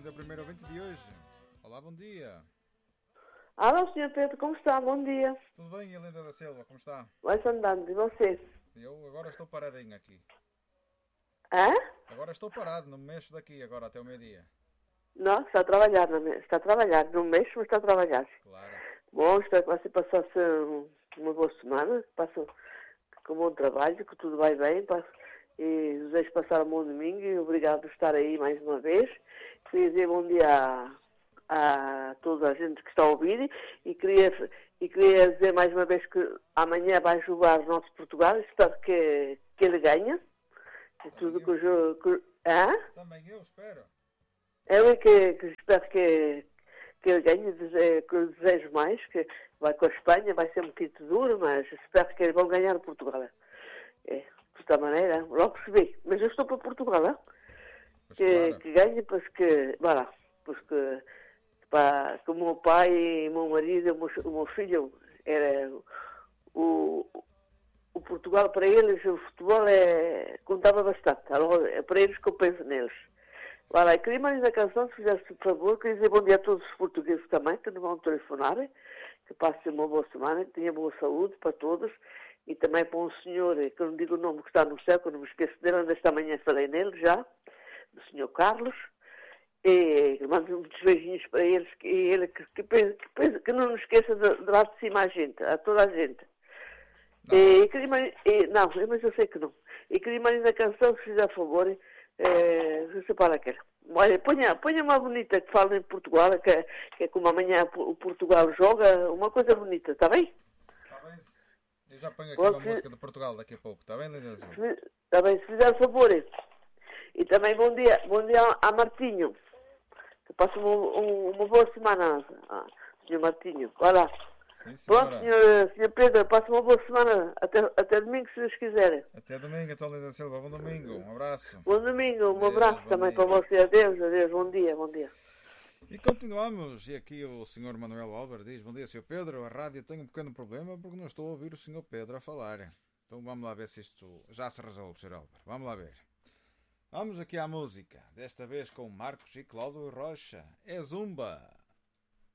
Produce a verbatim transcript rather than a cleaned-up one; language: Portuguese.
atender o primeiro ouvinte de hoje. Olá, bom dia. Alô, senhor Pedro, como está? Bom dia. Tudo bem, Helena da Silva, como está? Vai-se andando, e você? Eu agora estou paradinho aqui. Hã? Agora estou parado, não me mexo daqui agora até o meio-dia. Não, está a trabalhar, não é? Está a trabalhar. Não mexe, mas está a trabalhar. Claro. Bom, espero que você passasse um- uma boa semana, que passe com um bom trabalho, que tudo vai bem. Passe, e desejo passar um bom domingo e obrigado por estar aí mais uma vez. Queria dizer bom dia a, a toda a gente que está a ouvir e queria, e queria dizer mais uma vez que amanhã vai jogar o nosso Portugal. Espero que, que ele ganhe. É tudo que o jogo... Que, hã? Também eu espero. Eu que, que espero que, que ele ganhe, dese- que eu desejo mais, que vai com a Espanha, vai ser muito duro, mas espero que eles vão ganhar o Portugal. É, de toda maneira, logo se vê. Mas eu estou para Portugal, hein? Pois que, claro. que ganhe, pois que, vai lá, pois que, pá, que o meu pai, o meu marido, o meu, o meu filho, era o, o Portugal, para eles, o futebol é, contava bastante. Agora, é para eles que eu penso neles. Vai lá, queria mais a canção, se fizesse por favor, queria dizer bom dia a todos os portugueses também, que nos vão telefonar, que passem uma boa semana, que tenham boa saúde para todos, e também para um senhor, que eu não digo o nome, que está no céu, que eu não me esqueço dele, ainda esta manhã falei nele já, do senhor Carlos, e mando muitos beijinhos para eles, que, e ele que, que, pensa, que, pensa, que não nos esqueça de, de lá de cima a gente, a toda a gente. Não. E, queria mais, e, não, mas eu sei que não. E queria mais a canção, se fizer favor, é, se separa aquela. Olha, ponha, ponha uma bonita que fala em Portugal, que, é- que é como amanhã o Portugal joga, uma coisa bonita, está bem? Está bem? Eu já ponho aqui Pode uma ser. música de Portugal daqui a pouco, está bem, Helena da Silva? Está bem, se fizer favor. E também bom dia, bom dia a Martinho. Que passe uma, um- uma boa semana, ah, senhor Martinho. Vai lá. Sim, Pronto, senhora. senhor, senhor Pedro, passe uma boa semana. Até, até domingo, se Deus quiser. Até domingo, então, Helena da Silva. Bom domingo. Um abraço. Bom domingo, um Adeus, abraço bom também dia. para você. Adeus, adeus, bom dia, bom dia. E continuamos. E aqui o senhor Manuel Álvares diz: bom dia, senhor Pedro. A rádio tem um pequeno problema porque não estou a ouvir o senhor Pedro a falar. Então vamos lá ver se isto já se resolve, senhor Álvares. Vamos lá ver. Vamos aqui à música. Desta vez com Marcos e Cláudio Rocha. É Zumba.